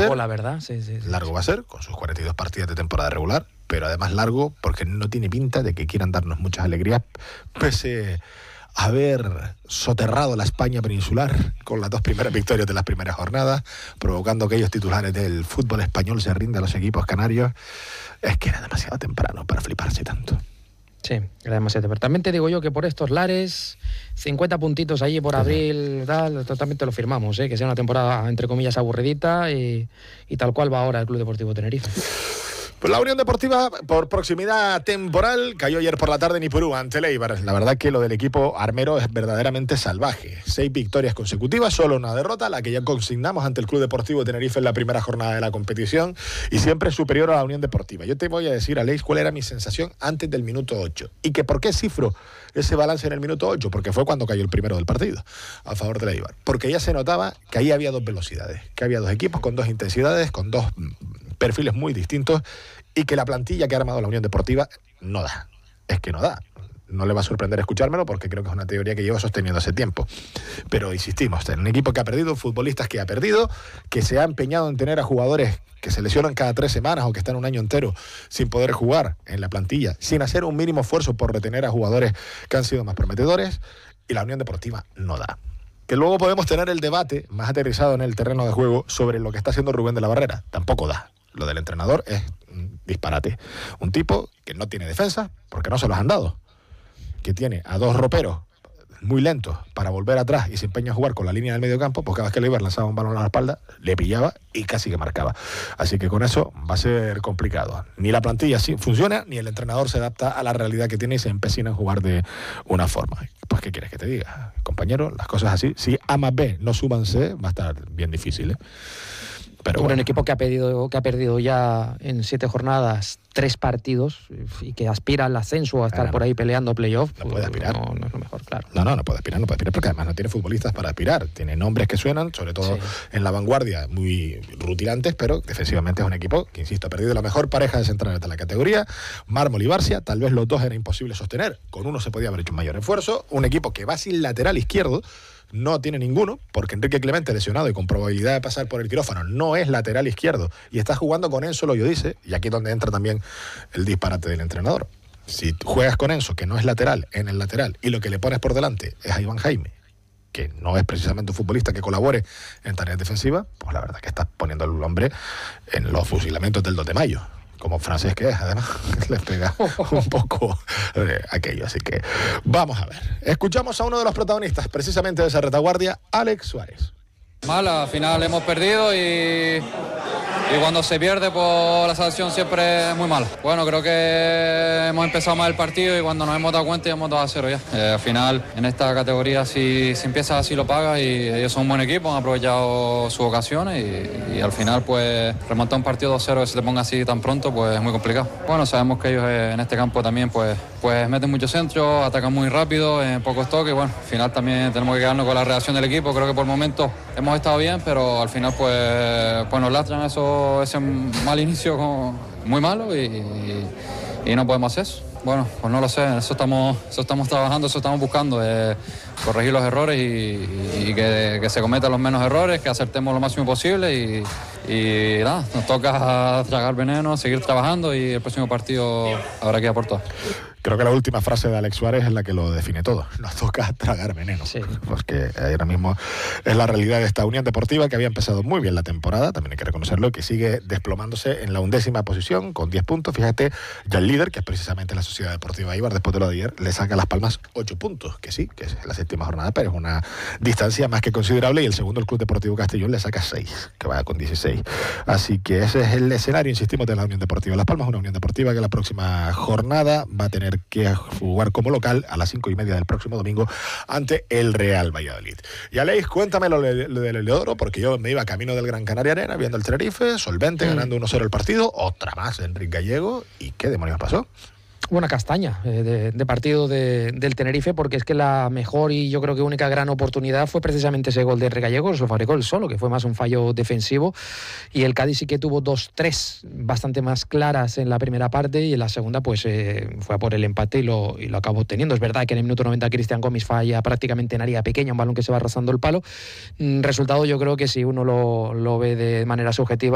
ser. La verdad. Sí. Largo va a ser, con sus 42 partidas de temporada regular, pero además largo porque no tiene pinta de que quieran darnos muchas alegrías, pese a haber soterrado la España peninsular con las 2 primeras victorias de las primeras jornadas, provocando que aquellos titulares del fútbol español se rindan a los equipos canarios. Es que era demasiado temprano para fliparse tanto. Sí, era demasiado temprano. También te digo yo que por estos lares, 50 puntitos allí por abril, tal, totalmente lo firmamos, que sea una temporada, entre comillas, aburridita y tal cual va ahora el Club Deportivo Tenerife. Pues la Unión Deportiva, por proximidad temporal, cayó ayer por la tarde en Ipurú ante el Eibar. La verdad que lo del equipo armero es verdaderamente salvaje. 6 victorias consecutivas, solo una derrota, la que ya consignamos ante el Club Deportivo Tenerife en la primera jornada de la competición, y siempre superior a la Unión Deportiva. Yo te voy a decir, Aleix, cuál era mi sensación antes del minuto 8. Y que por qué cifro ese balance en el minuto 8, porque fue cuando cayó el primero del partido, a favor del Eibar. Porque ya se notaba que ahí había 2 velocidades, que había 2 equipos con 2 intensidades, con 2 perfiles muy distintos, y que la plantilla que ha armado la Unión Deportiva no da. Es que no da. No le va a sorprender escuchármelo porque creo que es una teoría que llevo sosteniendo hace tiempo. Pero insistimos, en un equipo que ha perdido, futbolistas que ha perdido, que se ha empeñado en tener a jugadores que se lesionan cada 3 semanas o que están un año entero sin poder jugar en la plantilla, sin hacer un mínimo esfuerzo por retener a jugadores que han sido más prometedores, y la Unión Deportiva no da. Que luego podemos tener el debate más aterrizado en el terreno de juego sobre lo que está haciendo Rubén de la Barrera. Tampoco da. Lo del entrenador es un disparate. Un tipo que no tiene defensa, porque no se los han dado. Que tiene a 2 roperos muy lentos para volver atrás y se empeña a jugar con la línea del medio campo, pues cada vez que el Eibar lanzaba un balón a la espalda, le pillaba y casi que marcaba. Así que con eso va a ser complicado. Ni la plantilla funciona, ni el entrenador se adapta a la realidad que tiene y se empecina en jugar de una forma. Pues, ¿qué quieres que te diga, compañero? Las cosas así, si A más B no suman C, va a estar bien difícil, Pero bueno, un equipo que ha perdido ya en 7 jornadas 3 partidos y que aspira al ascenso, a estar por ahí peleando playoff. No puede aspirar. No es lo mejor, claro. No puede aspirar porque además no tiene futbolistas para aspirar. Tiene nombres que suenan, sobre todo en la vanguardia, muy rutilantes, pero defensivamente es un equipo que, insisto, ha perdido la mejor pareja de centrales de la categoría, Mármol y Barcia. Tal vez los dos era imposible sostener. Con uno se podía haber hecho un mayor esfuerzo. Un equipo que va sin lateral izquierdo, no tiene ninguno, porque Enrique Clemente, lesionado y con probabilidad de pasar por el quirófano, no es lateral izquierdo y está jugando con Enzo Loyodice, y aquí es donde entra también el disparate del entrenador. Si juegas con Enzo, que no es lateral, en el lateral, y lo que le pones por delante es a Iván Jaime, que no es precisamente un futbolista que colabore en tareas defensivas, pues la verdad es que estás poniendo al hombre en los fusilamientos del 2 de mayo. Como francés que es, además, les pega un poco aquello. Así que vamos a ver. Escuchamos a uno de los protagonistas, precisamente de esa retaguardia, Alex Suárez. Mal, al final hemos perdido y cuando se pierde, pues la sensación siempre es muy mala. Bueno, creo que hemos empezado mal el partido y cuando nos hemos dado cuenta ya hemos 2-0 ya. Al final, en esta categoría, si empiezas así lo pagas, y ellos son un buen equipo, han aprovechado sus ocasiones y al final, pues remontar un partido 2-0 que se te ponga así tan pronto, pues es muy complicado. Bueno, sabemos que ellos en este campo también pues meten muchos centros, atacan muy rápido, en pocos toques. Bueno, al final también tenemos que quedarnos con la reacción del equipo. Creo que por el momento hemos estado bien, pero al final pues nos lastran ese mal inicio muy malo y no podemos hacer eso. Bueno, pues no lo sé, eso estamos trabajando, eso estamos buscando, corregir los errores y que se cometan los menos errores, que acertemos lo máximo posible y nada, nos toca tragar veneno, seguir trabajando y el próximo partido habrá que ir a por todo. Creo que la última frase de Alex Suárez es la que lo define todo. Nos toca tragar veneno. Sí. Porque ahora mismo es la realidad de esta Unión Deportiva, que había empezado muy bien la temporada, también hay que reconocerlo, que sigue desplomándose en la 11ª posición con 10 puntos. Fíjate, ya el líder, que es precisamente la Sociedad Deportiva Eibar, después de lo de ayer, le saca Las Palmas 8 puntos, que sí, que es la 7ª jornada, pero es una distancia más que considerable, y el segundo, el Club Deportivo Castellón, le saca 6, que va con 16. Así que ese es el escenario, insistimos, de la Unión Deportiva Las Palmas, una Unión Deportiva que la próxima jornada va a tener que jugar como local a las 5:30 del próximo domingo ante el Real Valladolid. Y Aleix, cuéntame lo del Heliodoro, porque yo me iba camino del Gran Canaria Arena viendo el Tenerife, solvente, ganando 1-0 el partido, otra más de Enrique Gallego, ¿y qué demonios pasó? Buena castaña de partido del Tenerife, porque es que la mejor y yo creo que única gran oportunidad fue precisamente ese gol de Regallegos. Lo fabricó él solo, que fue más un fallo defensivo, y el Cádiz sí que tuvo 2-3 bastante más claras en la primera parte, y en la segunda pues fue a por el empate y lo acabó teniendo. Es verdad que en el minuto 90 Cristian Gomis falla prácticamente en área pequeña, un balón que se va arrasando el palo. Resultado, yo creo que si uno lo ve de manera subjetiva,